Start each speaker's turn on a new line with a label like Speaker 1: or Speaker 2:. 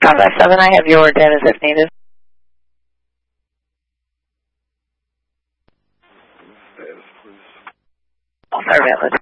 Speaker 1: 557, I have your data if needed. Status, please. I'll start it.